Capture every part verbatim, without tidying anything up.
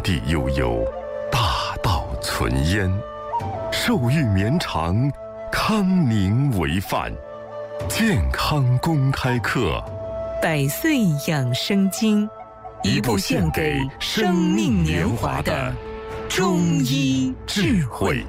地悠悠，大道存焉。寿育绵长，康宁为范。健康公开课， 百岁养生经，一部献给生命年华的中医智慧。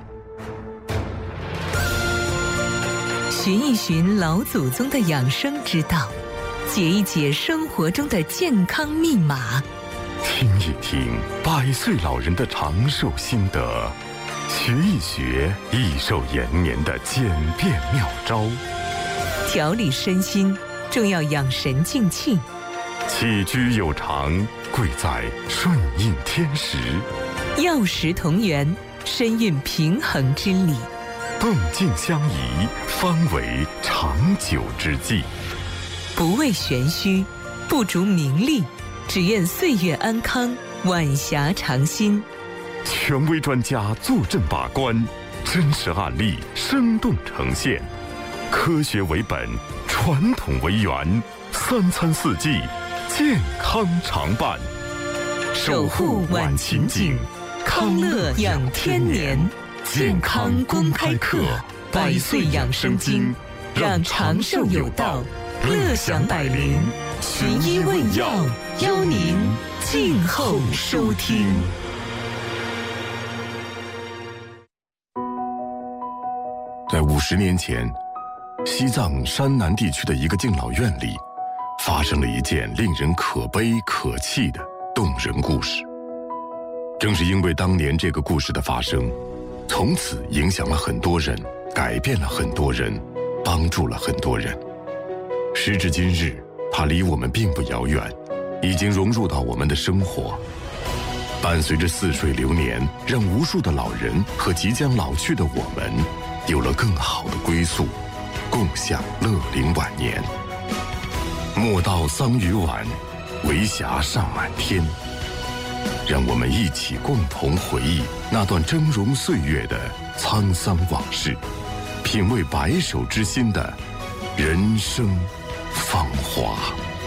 寻一寻老祖宗的养生之道，解一解生活中的健康密码， 听一听百岁老人的长寿心得，学一学益寿延年的简便妙招。 调理身心，重要养神静气。 起居有常，贵在顺应天时。 药食同源，身运平衡之理。 动静相宜，方为长久之计。 不为玄虚，不逐名利，只愿岁月安康，晚霞长新。 权威专家坐镇把关，真实案例生动呈现。科学为本，传统为源，三餐四季，健康常伴。 守护晚晴景，康乐养天年。健康公开课，百岁养生经，让长寿有道，乐享百龄。寻医问药，邀您静候收听。 在五十年前，西藏山南地区的一个敬老院里，发生了一件令人可悲可气的动人故事。正是因为当年这个故事的发生，从此影响了很多人，改变了很多人，帮助了很多人。时至今日，它离我们并不遥远，已经融入到我们的生活，伴随着似水流年，让无数的老人和即将老去的我们有了更好的归宿，共享乐龄晚年。莫道桑榆晚，为霞尚满天。让我们一起共同回忆那段峥嵘岁月的沧桑往事，品味白首之心的人生芳华。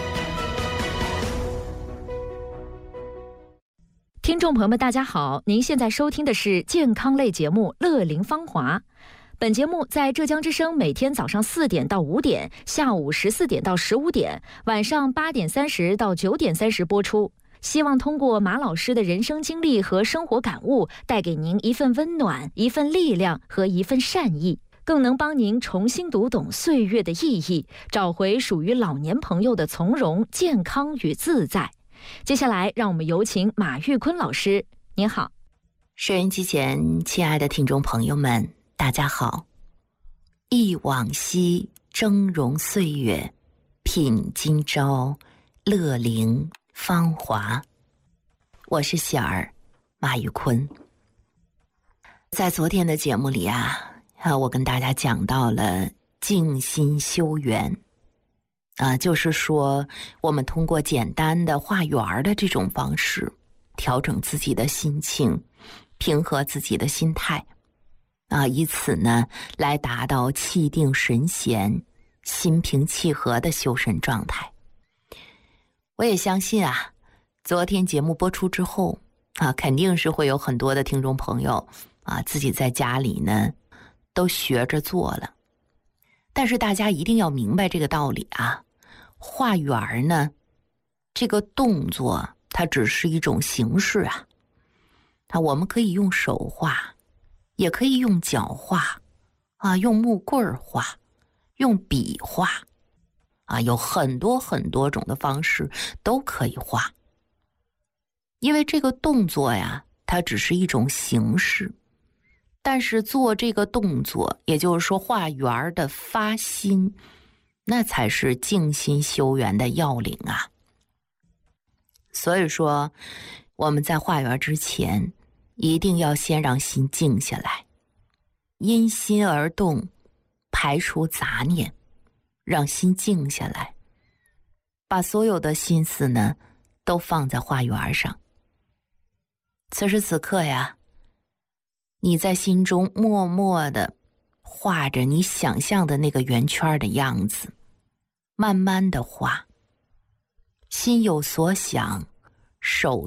听众朋友们大家好，您现在收听的是健康类节目《乐龄芳华》。本节目在浙江之声每天早上四点到五点，下午十四点到十五点，晚上八点三十到九点三十播出。希望通过马老师的人生经历和生活感悟，带给您一份温暖、一份力量和一份善意，更能帮您重新读懂岁月的意义，找回属于老年朋友的从容、健康与自在。接下来，让我们有请马玉坤老师。您好。 收音机前亲爱的听众朋友们，大家好。忆往昔峥嵘岁月，品今朝乐龄芳华。我是喜儿马玉坤。在昨天的节目里啊，我跟大家讲到了静心修缘啊，就是说我们通过简单的画圆的这种方式，调整自己的心情，平和自己的心态啊，以此呢来达到气定神闲、心平气和的修身状态。我也相信啊，昨天节目播出之后啊，肯定是会有很多的听众朋友啊，自己在家里呢都学着做了。但是大家一定要明白这个道理啊，画圆呢，这个动作它只是一种形式啊。啊，我们可以用手画，也可以用脚画啊，用木棍画，用笔画。啊，有很多很多种的方式都可以画，因为这个动作呀，它只是一种形式，但是做这个动作，也就是说画圆的发心，那才是静心修缘的要领啊。所以说，我们在画圆之前，一定要先让心静下来，因心而动，排除杂念。让心静下来，把所有的心思呢都放在画圆上。此时此刻呀，你在心中默默地画着你想象的那个圆圈的样子，慢慢地画，心有所想，手